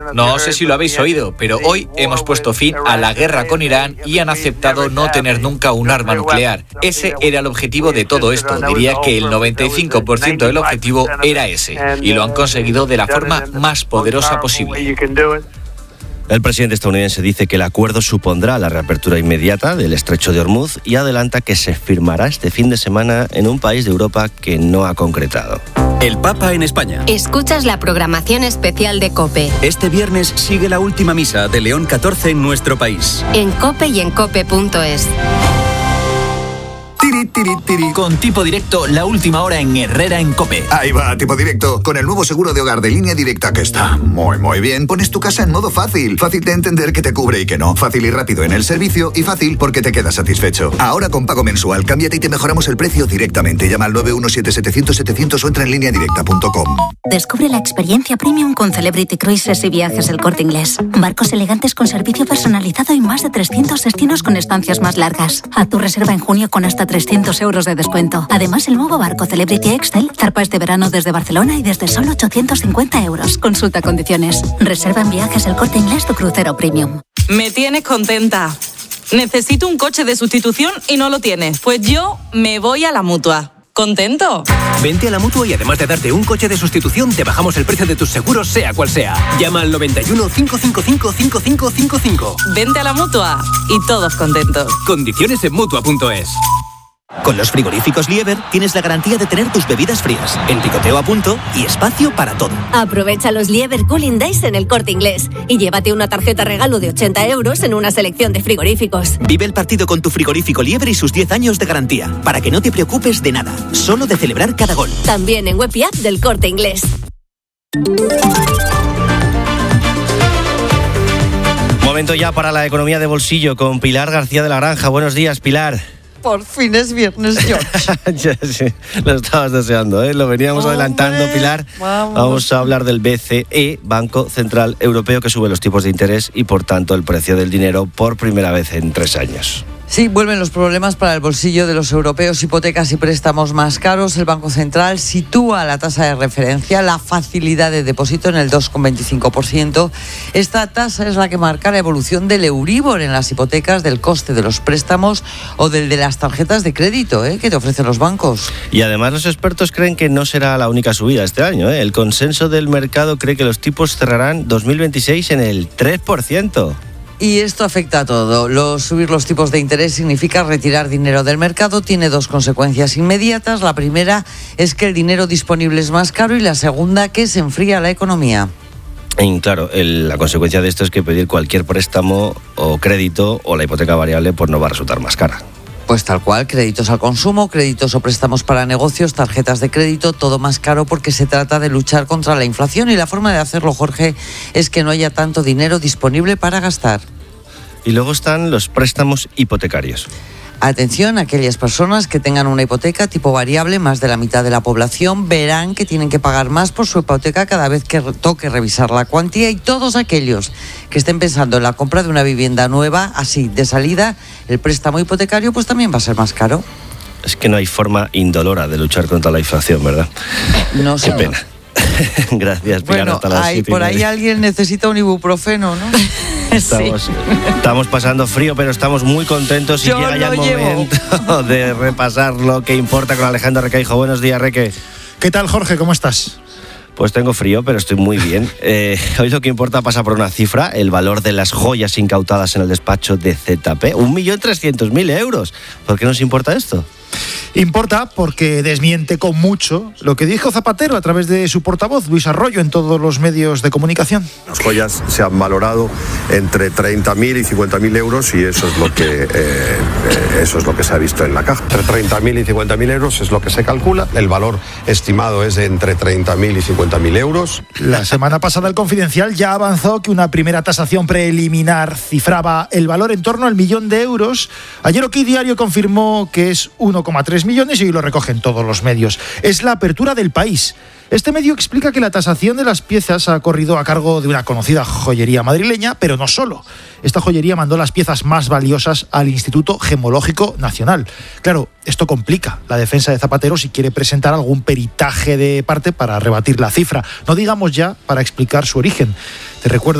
No sé si lo habéis oído, pero hoy hemos puesto fin a la guerra con Irán y han aceptado no tener nunca un arma nuclear. Ese era el objetivo de todo esto. Diría que el 95% del objetivo era ese. Y lo han conseguido de la forma más poderosa posible. El presidente estadounidense dice que el acuerdo supondrá la reapertura inmediata del estrecho de Hormuz y adelanta que se firmará este fin de semana en un país de Europa que no ha concretado. El Papa en España. Escuchas la programación especial de COPE. Este viernes sigue la última misa de León XIV en nuestro país. En COPE y en COPE.es. Con Tipo Directo, la última hora en Herrera en COPE. Ahí va, Tipo Directo. Con el nuevo seguro de hogar de Línea Directa, que está muy bien, pones tu casa en modo fácil. Fácil de entender que te cubre y que no. Fácil y rápido en el servicio y fácil porque te quedas satisfecho. Ahora con pago mensual, cámbiate y te mejoramos el precio directamente. Llama al 917-700-700 o entra en lineadirecta.com. Descubre la experiencia premium con Celebrity Cruises y Viajes El Corte Inglés. Barcos elegantes con servicio personalizado y más de 300 destinos con estancias más largas. Haz tu reserva en junio con hasta 300 euros de descuento. Además, el nuevo barco Celebrity Excel zarpa este verano desde Barcelona y desde solo 850 euros. Consulta condiciones. Reserva en Viajes El Corte Inglés tu crucero premium. Me tienes contenta. Necesito un coche de sustitución y no lo tienes. Pues yo me voy a la Mutua. ¿Contento? Vente a la Mutua y además de darte un coche de sustitución, te bajamos el precio de tus seguros, sea cual sea. Llama al 91 555 5555. Vente a la Mutua y todos contentos. Condiciones en Mutua.es. Con los frigoríficos Lieber tienes la garantía de tener tus bebidas frías, el picoteo a punto y espacio para todo. Aprovecha los Lieber Cooling Days en El Corte Inglés y llévate una tarjeta regalo de 80 euros en una selección de frigoríficos. Vive el partido con tu frigorífico Lieber y sus 10 años de garantía, para que no te preocupes de nada, solo de celebrar cada gol. También en web y app del Corte Inglés. Momento ya para la economía de bolsillo con Pilar García de la Granja. Buenos días, Pilar. Por fin es viernes, George. Ya, sí, lo estabas deseando, ¿eh? Lo veníamos adelantando, Pilar. Vamos a hablar del BCE, Banco Central Europeo, que sube los tipos de interés y, por tanto, el precio del dinero por primera vez en 3 años. Sí, vuelven los problemas para el bolsillo de los europeos, hipotecas y préstamos más caros. El Banco Central sitúa la tasa de referencia, la facilidad de depósito en el 2,25%. Esta tasa es la que marca la evolución del Euribor en las hipotecas, del coste de los préstamos o del de las tarjetas de crédito que te ofrecen los bancos. Y además los expertos creen que no será la única subida este año. El consenso del mercado cree que los tipos cerrarán 2026 en el 3%. Y esto afecta a todo. Subir los tipos de interés significa retirar dinero del mercado. Tiene 2 consecuencias inmediatas. La primera es que el dinero disponible es más caro y la segunda que se enfría la economía. Y claro, la consecuencia de esto es que pedir cualquier préstamo o crédito o la hipoteca variable pues no va a resultar más cara. Pues tal cual, créditos al consumo, créditos o préstamos para negocios, tarjetas de crédito, todo más caro porque se trata de luchar contra la inflación y la forma de hacerlo, Jorge, es que no haya tanto dinero disponible para gastar. Y luego están los préstamos hipotecarios. Atención, aquellas personas que tengan una hipoteca tipo variable, más de la mitad de la población verán que tienen que pagar más por su hipoteca cada vez que toque revisar la cuantía, y todos aquellos que estén pensando en la compra de una vivienda nueva, así de salida, el préstamo hipotecario pues también va a ser más caro. Es que no hay forma indolora de luchar contra la inflación, ¿verdad? No sé. Qué pena. Gracias, Pilar. Bueno, hasta las 7:30. Por ahí alguien necesita un ibuprofeno, ¿no? Estamos pasando frío, pero estamos muy contentos y Yo llega ya el momento de repasar lo que importa con Alejandro Requeijo. Buenos días, Reque. ¿Qué tal, Jorge? ¿Cómo estás? Pues tengo frío, pero estoy muy bien. Hoy lo que importa pasa por una cifra: el valor de las joyas incautadas en el despacho de ZP. 1.300.000 euros. ¿Por qué nos importa esto? Importa porque desmiente con mucho lo que dijo Zapatero a través de su portavoz, Luis Arroyo, en todos los medios de comunicación. Las joyas se han valorado entre 30.000 y 50.000 euros y eso es lo que se ha visto en la caja. Entre 30.000 y 50.000 euros es lo que se calcula. El valor estimado es de entre 30.000 y 50.000 euros. La semana pasada el Confidencial ya avanzó que una primera tasación preliminar cifraba el valor en torno al 1.000.000 de euros. Ayer Okey Diario confirmó que es 1,3 millones y hoy lo recogen todos los medios. Es la apertura del País. Este medio explica que la tasación de las piezas ha corrido a cargo de una conocida joyería madrileña, pero no solo. Esta joyería mandó las piezas más valiosas al Instituto Gemológico Nacional. Claro, esto complica la defensa de Zapatero si quiere presentar algún peritaje de parte para rebatir la cifra. No digamos ya para explicar su origen. Te recuerdo